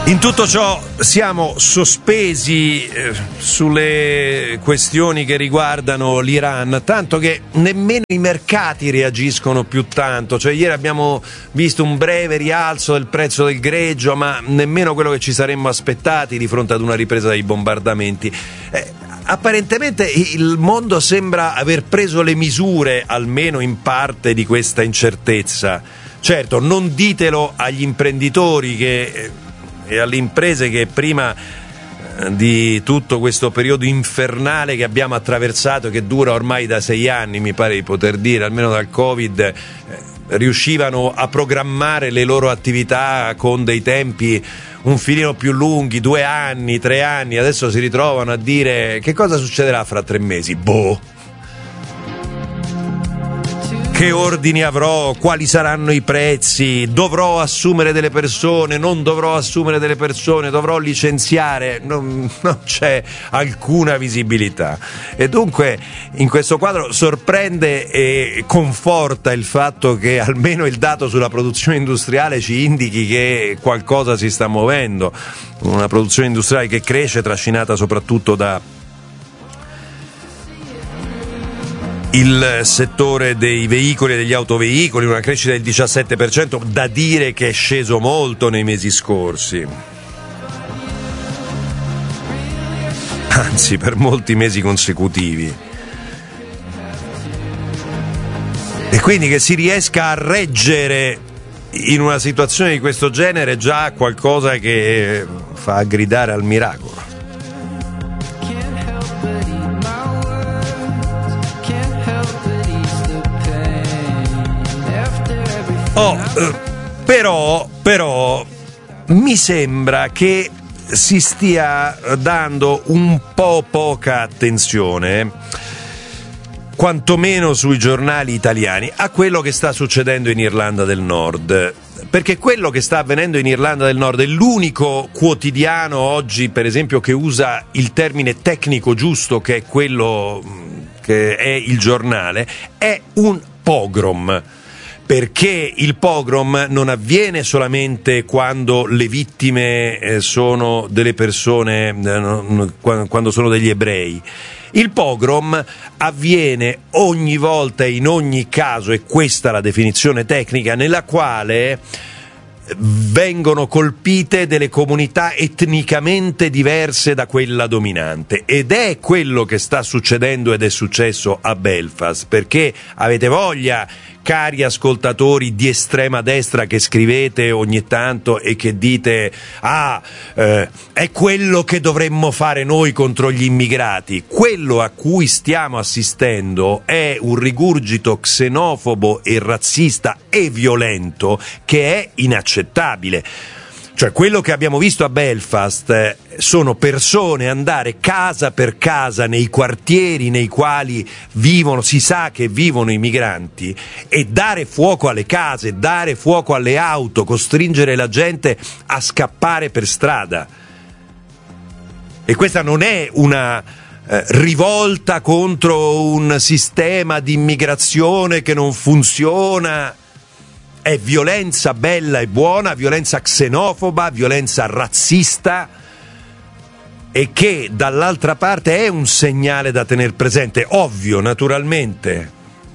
In tutto ciò siamo sospesi sulle questioni che riguardano l'Iran, tanto che nemmeno i mercati reagiscono più tanto. Cioè, ieri abbiamo visto un breve rialzo del prezzo del greggio, ma nemmeno quello che ci saremmo aspettati di fronte ad una ripresa dei bombardamenti. Apparentemente il mondo sembra aver preso le misure, almeno in parte, di questa incertezza. Certo, non ditelo agli imprenditori e alle imprese che prima di tutto questo periodo infernale che abbiamo attraversato, che dura ormai da 6 anni, mi pare di poter dire, almeno dal Covid, riuscivano a programmare le loro attività con dei tempi un filino più lunghi, 2 anni, 3 anni. Adesso si ritrovano a dire: che cosa succederà fra 3 mesi? Boh! Che ordini avrò? Quali saranno i prezzi? Dovrò assumere delle persone? Non dovrò assumere delle persone? Dovrò licenziare? Non c'è alcuna visibilità. E dunque in questo quadro sorprende e conforta il fatto che almeno il dato sulla produzione industriale ci indichi che qualcosa si sta muovendo. Una produzione industriale che cresce, trascinata soprattutto da il settore dei veicoli e degli autoveicoli, una crescita del 17%, da dire che è sceso molto nei mesi scorsi. Anzi, per molti mesi consecutivi. E quindi che si riesca a reggere in una situazione di questo genere è già qualcosa che fa gridare al miracolo. Però mi sembra che si stia dando un po' poca attenzione, quantomeno sui giornali italiani, a quello che sta succedendo in Irlanda del Nord. Perché quello che sta avvenendo in Irlanda del Nord è l'unico quotidiano oggi, per esempio, che usa il termine tecnico giusto, che è quello che è Il Giornale, è un pogrom. Perché il pogrom non avviene solamente quando le vittime sono delle persone, quando sono degli ebrei. Il pogrom avviene ogni volta e in ogni caso, e questa è la definizione tecnica, nella quale vengono colpite delle comunità etnicamente diverse da quella dominante, ed è quello che sta succedendo ed è successo a Belfast. Perché avete voglia, cari ascoltatori di estrema destra che scrivete ogni tanto e che dite è quello che dovremmo fare noi contro gli immigrati. Quello a cui stiamo assistendo è un rigurgito xenofobo e razzista e violento che è inaccettabile. Cioè, quello che abbiamo visto a Belfast sono persone andare casa per casa nei quartieri nei quali vivono, si sa che vivono i migranti, e dare fuoco alle case, dare fuoco alle auto, costringere la gente a scappare per strada. E questa non è una rivolta contro un sistema di immigrazione che non funziona. È violenza bella e buona, violenza xenofoba, violenza razzista, e che dall'altra parte è un segnale da tener presente, ovvio, naturalmente.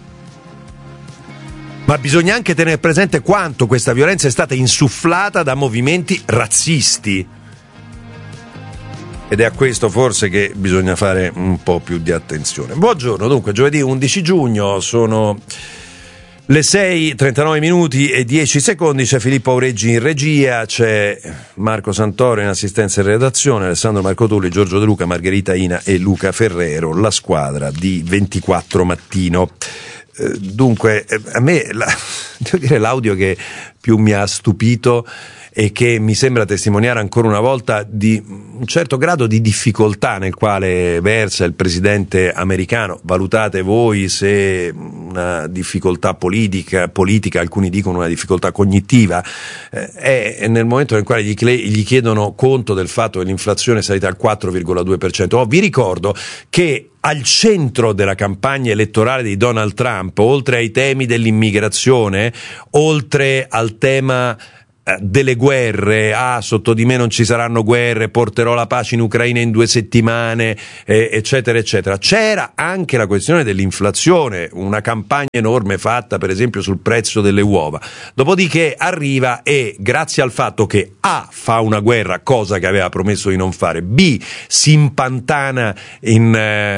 Ma bisogna anche tener presente quanto questa violenza è stata insufflata da movimenti razzisti. Ed è a questo forse che bisogna fare un po' più di attenzione. Buongiorno, dunque, giovedì 11 giugno, sono le 6:39 minuti e 10 secondi, c'è Filippo Aureggi in regia, c'è Marco Santoro in assistenza e redazione, Alessandro Marcotulli, Giorgio De Luca, Margherita Ina e Luca Ferrero, la squadra di 24 Mattino. Dunque, a me, devo dire, l'audio che più mi ha stupito e che mi sembra testimoniare ancora una volta di un certo grado di difficoltà nel quale versa il presidente americano. Valutate voi se una difficoltà politica, alcuni dicono una difficoltà cognitiva, è nel momento nel quale gli chiedono conto del fatto che l'inflazione è salita al 4,2%. Vi ricordo che al centro della campagna elettorale di Donald Trump, oltre ai temi dell'immigrazione, oltre al tema delle guerre, sotto di me non ci saranno guerre, porterò la pace in Ucraina in 2 settimane, eccetera eccetera. C'era anche la questione dell'inflazione, una campagna enorme fatta per esempio sul prezzo delle uova. Dopodiché arriva e, grazie al fatto che fa una guerra, cosa che aveva promesso di non fare, B si impantana in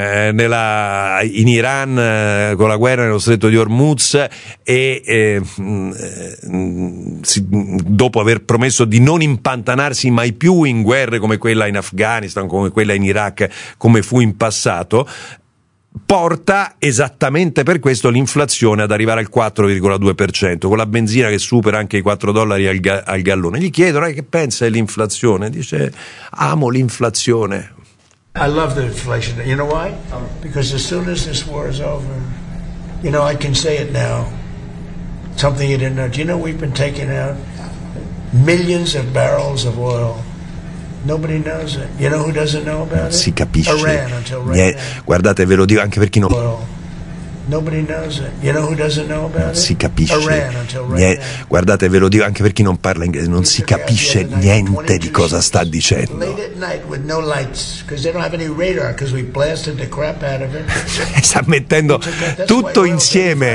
Iran con la guerra nello stretto di Hormuz e dopo aver promesso di non impantanarsi mai più in guerre come quella in Afghanistan, come quella in Iraq, come fu in passato, porta esattamente per questo l'inflazione ad arrivare al 4,2%, con la benzina che supera anche i $4 al gallone. Gli chiedono che pensa dell'inflazione, dice amo l'inflazione. I love the inflation. You know why? Because as soon as this war is over, I can say it now, something you didn't know. Do you know we've been taking out millions of barrels of oil? Nobody knows it. You know who doesn't know about it? Si capisce. Iran, until right now. Guardate, ve lo dico anche per chi non... Nobody knows it. You know who doesn't know about it? Si capisce. Iran, until right now. Guardate, ve lo dico anche per chi non parla inglese, non si capisce niente di cosa sta dicendo. Late at night with no lights, because they don't have any radar, because we blasted the crap out of it. Sta mettendo tutto insieme.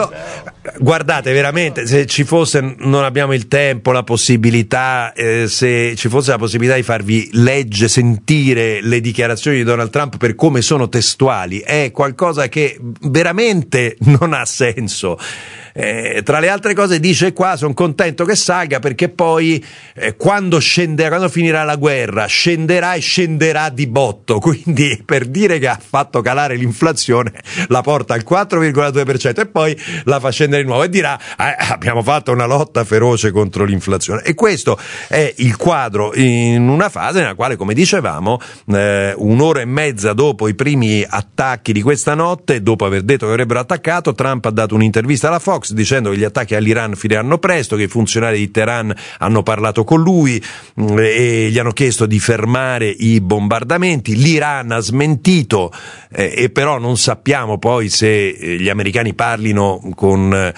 Guardate, veramente, se ci fosse, non abbiamo il tempo, la possibilità, se ci fosse la possibilità di farvi sentire le dichiarazioni di Donald Trump per come sono testuali, è qualcosa che veramente non ha senso. Tra le altre cose dice qua: sono contento che salga perché poi quando finirà la guerra scenderà e scenderà di botto, quindi per dire che ha fatto calare l'inflazione la porta al 4,2% e poi la fa scendere di nuovo e dirà abbiamo fatto una lotta feroce contro l'inflazione. E questo è il quadro in una fase nella quale, come dicevamo, un'ora e mezza dopo i primi attacchi di questa notte, dopo aver detto che avrebbero attaccato, Trump ha dato un'intervista alla Fox dicendo che gli attacchi all'Iran finiranno presto, che i funzionari di Teheran hanno parlato con lui e gli hanno chiesto di fermare i bombardamenti. L'Iran ha smentito e però non sappiamo poi se gli americani parlino con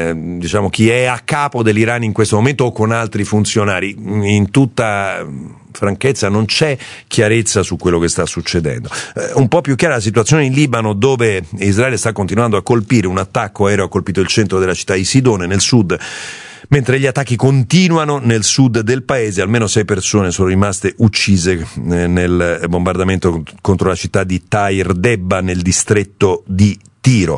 chi è a capo dell'Iran in questo momento o con altri funzionari. In tutta franchezza non c'è chiarezza su quello che sta succedendo. Un po' più chiara la situazione in Libano, dove Israele sta continuando a colpire. Un attacco aereo ha colpito il centro della città di Sidone nel sud. Mentre gli attacchi continuano nel sud del paese, almeno 6 persone sono rimaste uccise nel bombardamento contro la città di Tair Debba nel distretto di Tiro.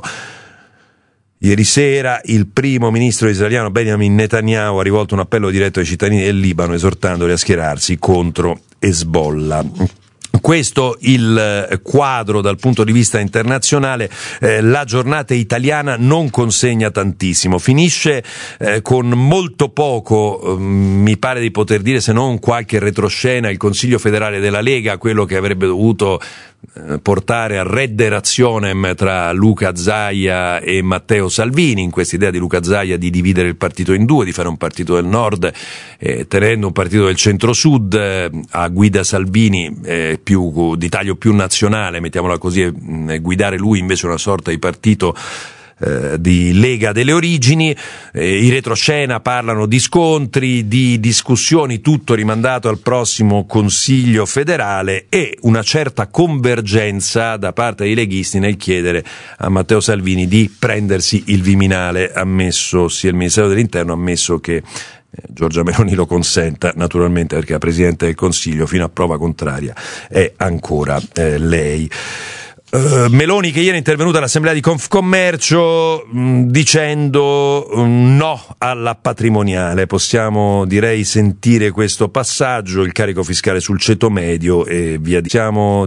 Ieri sera il primo ministro israeliano Benjamin Netanyahu ha rivolto un appello diretto ai cittadini del Libano, esortandoli a schierarsi contro Hezbollah. Questo il quadro dal punto di vista internazionale. La giornata italiana non consegna tantissimo, finisce con molto poco, mi pare di poter dire, se non qualche retroscena. Il Consiglio federale della Lega, quello che avrebbe dovuto portare a redde razionem tra Luca Zaia e Matteo Salvini, in questa idea di Luca Zaia di dividere il partito in due, di fare un partito del nord tenendo un partito del centro-sud a guida Salvini, di taglio più nazionale, mettiamola così, guidare lui invece una sorta di partito di Lega delle origini. I retroscena parlano di scontri, di discussioni, tutto rimandato al prossimo Consiglio federale, e una certa convergenza da parte dei leghisti nel chiedere a Matteo Salvini di prendersi il Viminale, ammesso sia il Ministero dell'Interno, ammesso che Giorgia Meloni lo consenta, naturalmente, perché la Presidente del Consiglio fino a prova contraria è ancora lei. Meloni, che ieri è intervenuta all'assemblea di Confcommercio dicendo no alla patrimoniale. Possiamo, direi, sentire questo passaggio: il carico fiscale sul ceto medio e via dicendo.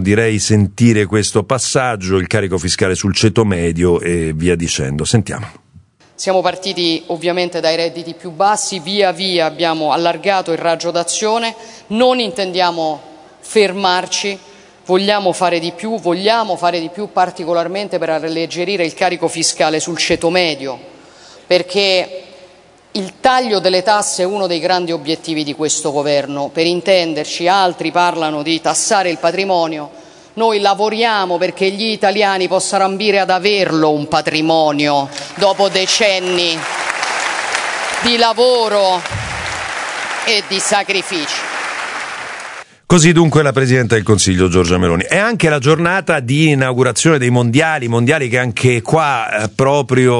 Sentiamo. Siamo partiti ovviamente dai redditi più bassi, via via abbiamo allargato il raggio d'azione, non intendiamo fermarci. Vogliamo fare di più particolarmente per alleggerire il carico fiscale sul ceto medio, perché il taglio delle tasse è uno dei grandi obiettivi di questo governo. Per intenderci, altri parlano di tassare il patrimonio, noi lavoriamo perché gli italiani possano ambire ad averlo un patrimonio dopo decenni di lavoro e di sacrifici. Così dunque la Presidente del Consiglio Giorgia Meloni. È anche la giornata di inaugurazione dei mondiali che anche qua proprio